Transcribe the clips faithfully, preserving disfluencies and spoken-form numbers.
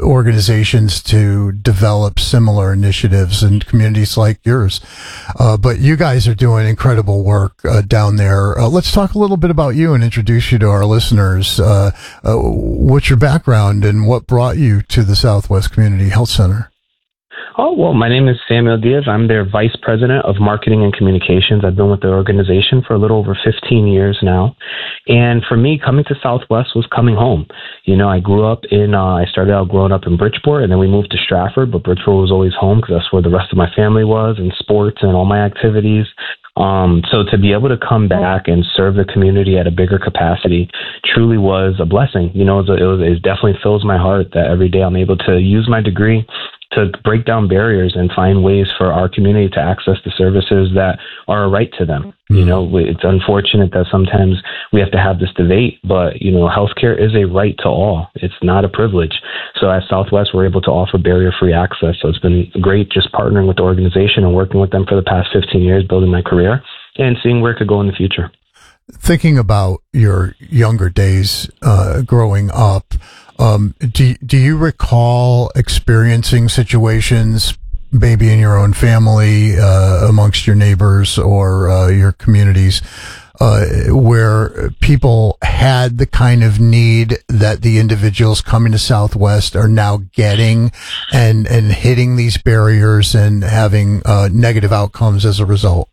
organizations to develop similar initiatives in communities like yours. Uh, but you guys are doing incredible work uh, down there. Uh, let's talk a little bit about you and introduce you to our listeners. Uh, uh, what's your background and what brought you to the Southwest Community Health Center? Oh, well, my name is Samuel Diaz. I'm their Vice President of Marketing and Communications. I've been with the organization for a little over fifteen years now. And for me, coming to Southwest was coming home. You know, I grew up in, uh, I started out growing up in Bridgeport, and then we moved to Stratford, but Bridgeport was always home because that's where the rest of my family was, and sports and all my activities. Um, so to be able to come back and serve the community at a bigger capacity truly was a blessing. You know, it, was, it, was, it definitely fills my heart that every day I'm able to use my degree to break down barriers and find ways for our community to access the services that are a right to them. Mm-hmm. You know, it's unfortunate that sometimes we have to have this debate, but, you know, healthcare is a right to all. It's not a privilege. So at Southwest, we're able to offer barrier-free access. So it's been great just partnering with the organization and working with them for the past fifteen years, building my career and seeing where it could go in the future. Thinking about your younger days uh, growing up, um, do, do you recall experiencing situations, maybe in your own family, uh, amongst your neighbors or uh, your communities, uh, where people had the kind of need that the individuals coming to Southwest are now getting and, and hitting these barriers and having uh, negative outcomes as a result?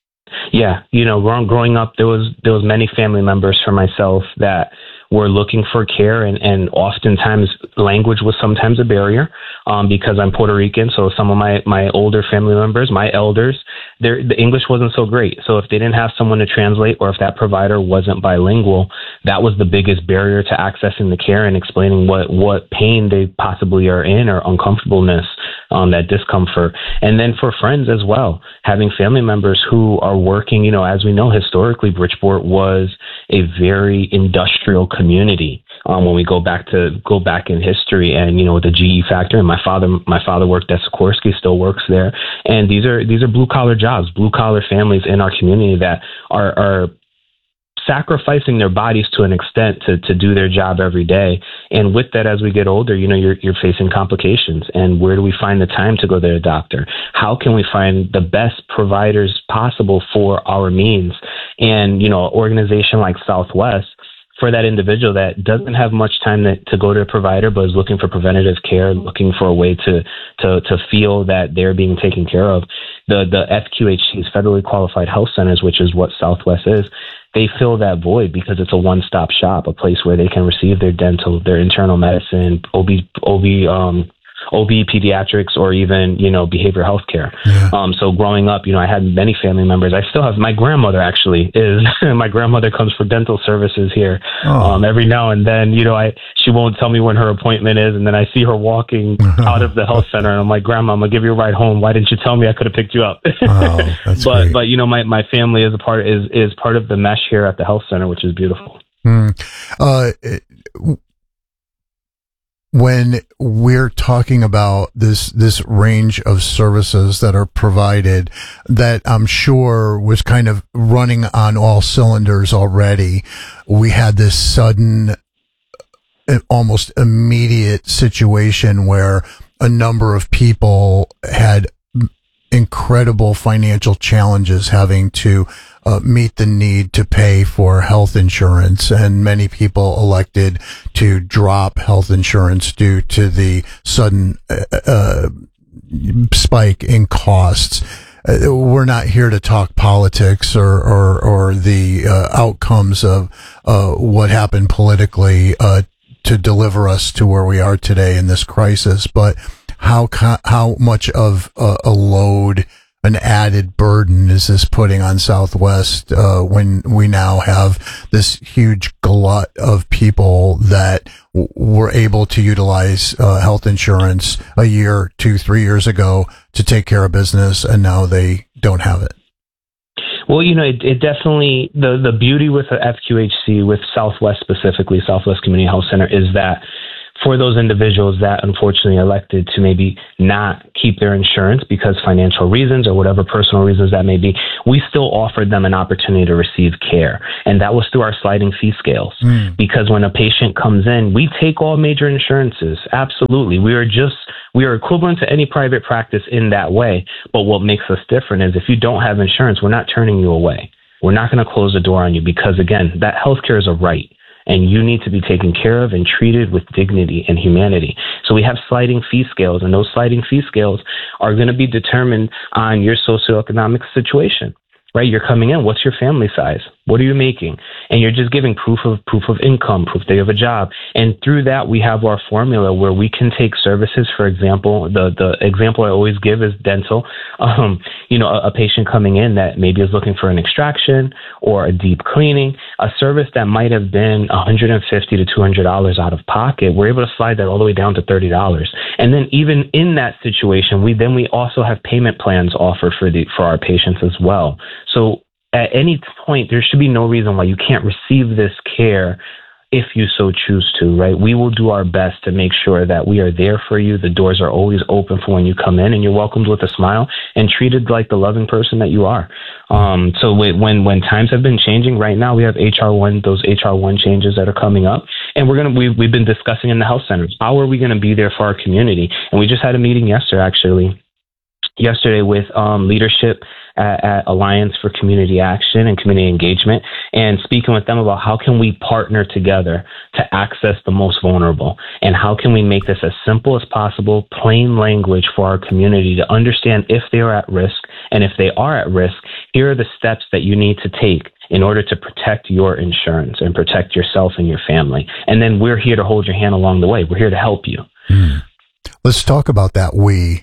Yeah, you know, growing up, there was there was many family members for myself that were looking for care, and, and oftentimes language was sometimes a barrier um, because I'm Puerto Rican. So some of my, my older family members, my elders, their the English wasn't so great. So if they didn't have someone to translate, or if that provider wasn't bilingual, that was the biggest barrier to accessing the care and explaining what, what pain they possibly are in, or uncomfortableness, um, that discomfort. And then for friends as well, having family members who are working, you know, as we know, historically, Bridgeport was a very industrial community. Um, when we go back to go back in history, and you know, with the G E factory, and my father, my father worked at Sikorsky, still works there, and these are these are blue collar jobs, blue collar families in our community that are are sacrificing their bodies to an extent to to do their job every day. And with that, as we get older, you know, you're you're facing complications. And where do we find the time to go to the doctor? How can we find the best providers possible for our means? And you know, an organization like Southwest, for that individual that doesn't have much time to, to go to a provider, but is looking for preventative care, looking for a way to, to, to feel that they're being taken care of. The, the F Q H Cs, Federally Qualified Health Centers, which is what Southwest is, they fill that void because it's a one-stop shop, a place where they can receive their dental, their internal medicine, O B, O B, um, O B, pediatrics, or even, you know, behavioral health care. Yeah. Um, so growing up, you know, I had many family members. I still have, my grandmother actually is, my grandmother comes for dental services here. Oh. Um, every now and then, you know, I, she won't tell me when her appointment is. And then I see her walking out of the health center, and I'm like, Grandma, I'm gonna give you a ride home. Why didn't you tell me? I could have picked you up. Oh, that's but, great. but, you know, my, my family is a part, is, is part of the mesh here at the health center, which is beautiful. Mm. Uh, it, When we're talking about this, this range of services that are provided, that I'm sure was kind of running on all cylinders already, we had this sudden, almost immediate situation where a number of people had incredible financial challenges having to uh, meet the need to pay for health insurance, and many people elected to drop health insurance due to the sudden uh, uh, spike in costs. Uh, we're not here to talk politics or or, or the uh, outcomes of uh, what happened politically uh, to deliver us to where we are today in this crisis, but How how much of a, a load, an added burden is this putting on Southwest uh, when we now have this huge glut of people that w- were able to utilize uh, health insurance a year, two, three years ago to take care of business, and now they don't have it? Well, you know, it, it definitely, the, the beauty with the F Q H C, with Southwest specifically, Southwest Community Health Center, is that for those individuals that unfortunately elected to maybe not keep their insurance because financial reasons or whatever personal reasons that may be, we still offered them an opportunity to receive care. And that was through our sliding fee scales. Mm. Because when a patient comes in, we take all major insurances. Absolutely. We are just, we are equivalent to any private practice in that way. But what makes us different is if you don't have insurance, we're not turning you away. We're not going to close the door on you because, again, that healthcare is a right. And you need to be taken care of and treated with dignity and humanity. So we have sliding fee scales, and those sliding fee scales are going to be determined on your socioeconomic situation, right? You're coming in. What's your family size? What are you making? And you're just giving proof of proof of income, proof that you have a job. And through that, we have our formula where we can take services. For example, the, the example I always give is dental. Um, you know, a, a patient coming in that maybe is looking for an extraction or a deep cleaning, a service that might have been one hundred fifty to two hundred dollars out of pocket. We're able to slide that all the way down to thirty dollars. And then even in that situation, we then we also have payment plans offered for the for our patients as well. So at any point, there should be no reason why you can't receive this care if you so choose to, right? We will do our best to make sure that we are there for you. The doors are always open for when you come in, and you're welcomed with a smile and treated like the loving person that you are. Um, so when when times have been changing, right now we have H R one, those H R one changes that are coming up, and we're gonna we've we've been discussing in the health centers, how are we going to be there for our community? And we just had a meeting yesterday, actually, yesterday with um, leadership At, at Alliance for Community Action and Community Engagement, and speaking with them about how can we partner together to access the most vulnerable, and how can we make this as simple as possible, plain language for our community to understand if they are at risk, and if they are at risk, here are the steps that you need to take in order to protect your insurance and protect yourself and your family. And then we're here to hold your hand along the way. We're here to help you. Hmm. Let's talk about that we.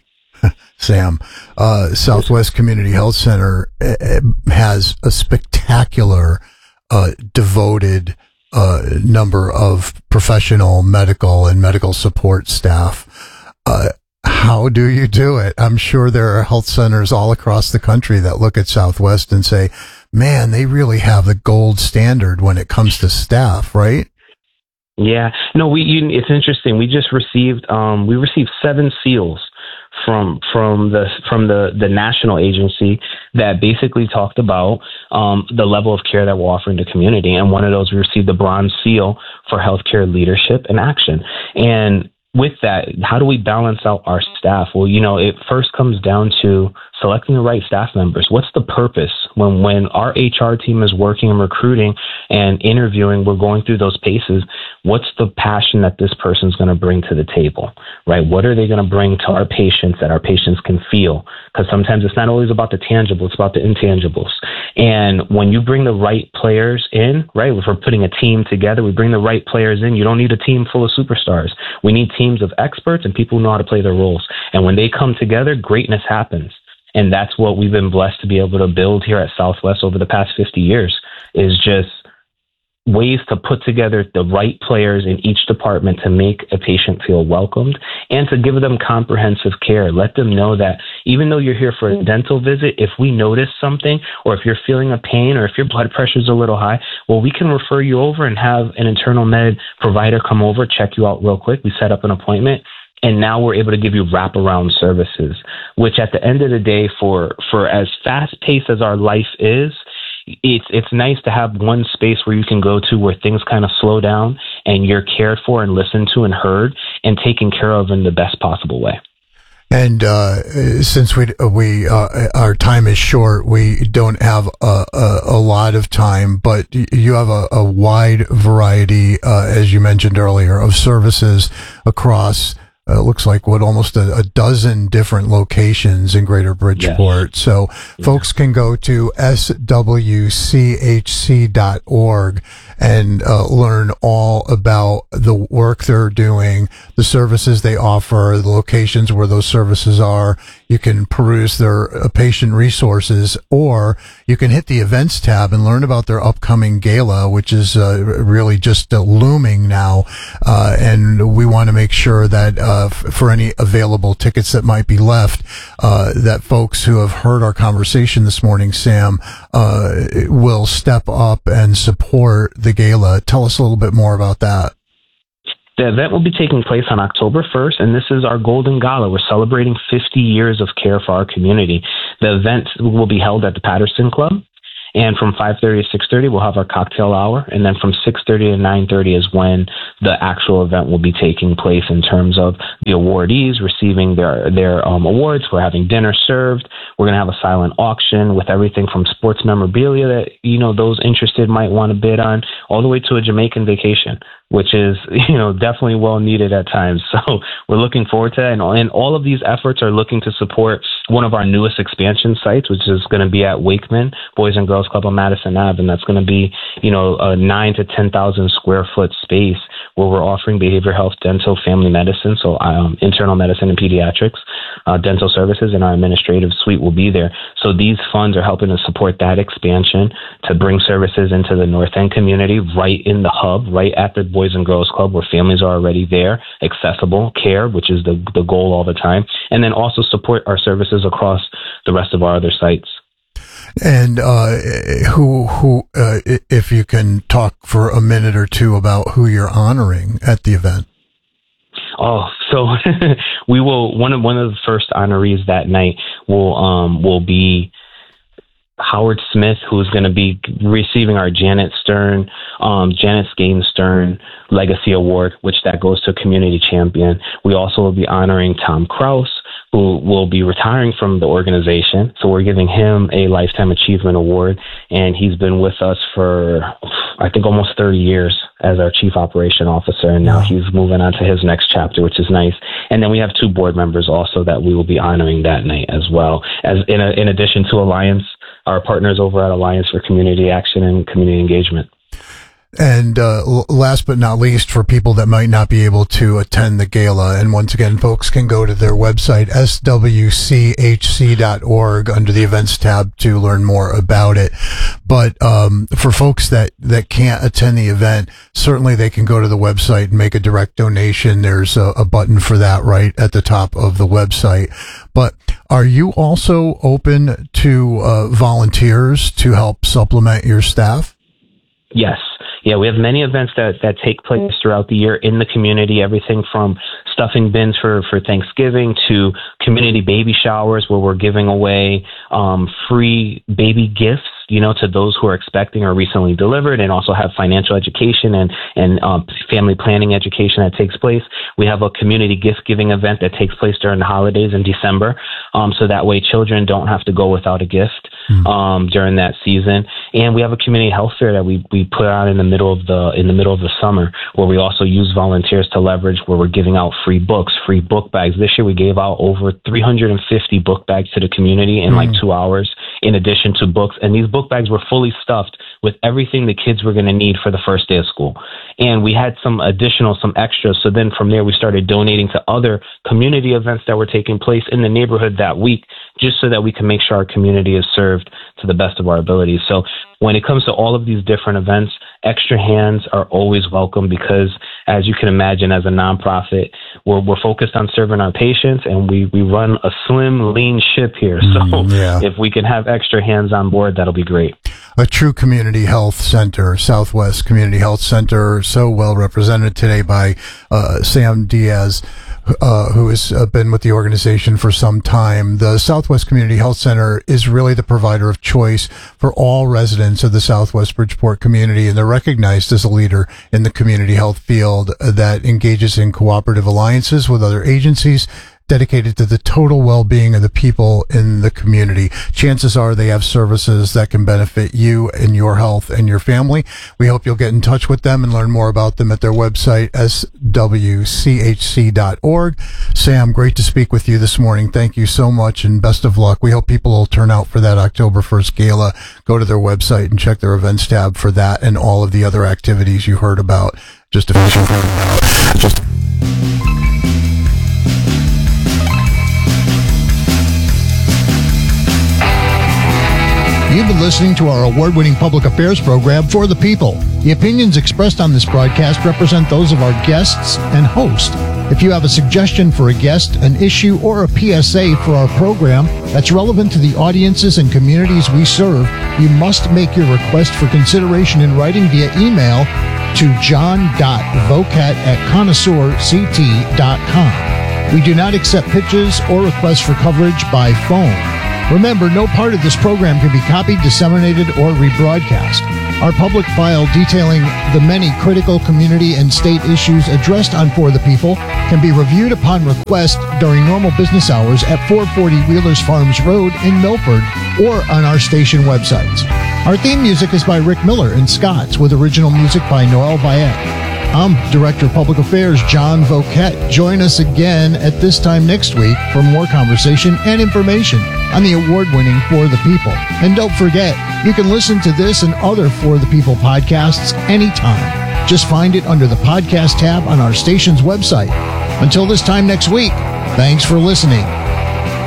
Sam, uh, Southwest Community Health Center uh, has a spectacular, uh, devoted, uh, number of professional medical and medical support staff. Uh, how do you do it? I'm sure there are health centers all across the country that look at Southwest and say, man, they really have the gold standard when it comes to staff, right? Yeah, no, we, you, it's interesting. We just received, um, we received seven seals from from the from the, the national agency that basically talked about um, the level of care that we're offering to community. And one of those, we received the bronze seal for healthcare leadership and action. And with that, how do we balance out our staff? Well, you know, it first comes down to selecting the right staff members. What's the purpose? When when our H R team is working and recruiting and interviewing, we're going through those paces. What's the passion that this person's going to bring to the table, right? What are they going to bring to our patients that our patients can feel? Because sometimes it's not always about the tangible, it's about the intangibles. And when you bring the right players in, right, if we're putting a team together, we bring the right players in. You don't need a team full of superstars. We need teams of experts and people who know how to play their roles. And when they come together, greatness happens. And that's what we've been blessed to be able to build here at Southwest over the past fifty years, is just ways to put together the right players in each department to make a patient feel welcomed and to give them comprehensive care. Let them know that even though you're here for a dental visit, if we notice something, or if you're feeling a pain, or if your blood pressure is a little high, well, we can refer you over and have an internal med provider come over, check you out real quick. We set up an appointment. And now we're able to give you wraparound services, which at the end of the day, for, for as fast paced as our life is, it's it's nice to have one space where you can go to where things kind of slow down and you're cared for and listened to and heard and taken care of in the best possible way. And uh, since we we uh, our time is short, we don't have a, a, a lot of time. But you have a, a wide variety, uh, as you mentioned earlier, of services across. Uh, looks like what almost a, a dozen different locations in Greater Bridgeport. Yes. So yeah. Folks can go to S W C H C dot org and uh, learn all about the work they're doing, the services they offer, the locations where those services are. You can peruse their uh, patient resources, or you can hit the events tab and learn about their upcoming gala, which is uh, really just uh, looming now. Uh, and we want to make sure that uh, f- for any available tickets that might be left, uh, that folks who have heard our conversation this morning, Sam, uh, will step up and support the gala. Tell us a little bit more about that. The event will be taking place on October first, and this is our Golden Gala. We're celebrating fifty years of care for our community. The event will be held at the Patterson Club. And from five thirty to six thirty, we'll have our cocktail hour. And then from six thirty to nine thirty is when the actual event will be taking place in terms of the awardees receiving their, their um, awards. We're having dinner served. We're going to have a silent auction with everything from sports memorabilia that, you know, those interested might want to bid on, all the way to a Jamaican vacation, which is, you know, definitely well needed at times. So we're looking forward to that. And, and all of these efforts are looking to support one of our newest expansion sites, which is going to be at Wakeman Boys and Girls Club on Madison Avenue. And that's going to be, you know, a nine to ten thousand square foot space where we're offering behavioral health, dental, family medicine, so um, internal medicine and pediatrics, uh, dental services, and our administrative suite will be there. So these funds are helping to support that expansion to bring services into the North End community, right in the hub, right at the Boys and Girls Club, where families are already there, accessible care, which is the the goal all the time, and then also support our services across the rest of our other sites. And uh, who, who, uh, if you can talk for a minute or two about who you're honoring at the event. Oh, so we will. One of one of the first honorees that night will um will be Howard Smith, who's going to be receiving our Janet Stern, um, Janet Skaden Stern Legacy Award, which that goes to Community Champion. We also will be honoring Tom Kraus, who will be retiring from the organization. So we're giving him a Lifetime Achievement Award, and he's been with us for, I think, almost thirty years as our Chief Operation Officer, and now he's moving on to his next chapter, which is nice. And then we have two board members also that we will be honoring that night as well, as in, a, in addition to Alliance, our partners over at Alliance for Community Action and Community Engagement. And uh, last but not least, for people that might not be able to attend the gala, and once again, folks can go to their website, S W C H C dot org, under the events tab to learn more about it. But um, for folks that, that can't attend the event, certainly they can go to the website and make a direct donation. There's a, a button for that right at the top of the website. But are you also open to uh, volunteers to help supplement your staff? Yes. Yeah, we have many events that, that take place throughout the year in the community, everything from stuffing bins for, for Thanksgiving to community baby showers where we're giving away um, free baby gifts, you know, to those who are expecting or recently delivered, and also have financial education and, and um, family planning education that takes place. We have a community gift giving event that takes place during the holidays in December. Um, so that way children don't have to go without a gift mm. um, during that season. And we have a community health fair that we, we put out in the middle of the, in the middle of the summer, where we also use volunteers to leverage, where we're giving out free books, free book bags. This year we gave out over three hundred fifty book bags to the community in mm. like two hours, in addition to books. And these book bags were fully stuffed with everything the kids were going to need for the first day of school. And we had some additional, some extras. So then from there, we started donating to other community events that were taking place in the neighborhood that week, just so that we can make sure our community is served to the best of our abilities. So when it comes to all of these different events, extra hands are always welcome, because as you can imagine, as a nonprofit, we're, we're focused on serving our patients, and we, we run a slim, lean ship here. So mm, yeah. if we can have extra hands on board, that'll be great. A true community health center, Southwest Community Health Center, so well represented today by uh, Sam Diaz, uh, who has uh, been with the organization for some time. The Southwest Community Health Center is really the provider of choice for all residents of the Southwest Bridgeport community, and they're recognized as a leader in the community health field that engages in cooperative alliances with other agencies dedicated to the total well-being of the people in the community. Chances are they have services that can benefit you and your health and your family. We hope you'll get in touch with them and learn more about them at their website, S W C H C dot org. Sam, great to speak with you this morning. Thank you so much, and best of luck. We hope people will turn out for that October first gala. Go to their website and check their events tab for that and all of the other activities you heard about. Just a few about. Just You've been listening to our award-winning public affairs program, For the People. The opinions expressed on this broadcast represent those of our guests and host If you have a suggestion for a guest, an issue, or a P S A for our program that's relevant to the audiences and communities we serve, you must make your request for consideration in writing via email to john dot vocat at connoisseur c t dot com. We do not accept pitches or requests for coverage by phone. Remember, no part of this program can be copied, disseminated, or rebroadcast. Our public file detailing the many critical community and state issues addressed on For the People can be reviewed upon request during normal business hours at four forty Wheelers Farms Road in Milford or on our station websites. Our theme music is by Rick Miller in Scots, with original music by Noel Bayek. I'm Director of Public Affairs John Vocat. Join us again at this time next week for more conversation and information on the award-winning For the People. And don't forget, you can listen to this and other For the People podcasts anytime. Just find it under the podcast tab on our station's website. Until this time next week, thanks for listening.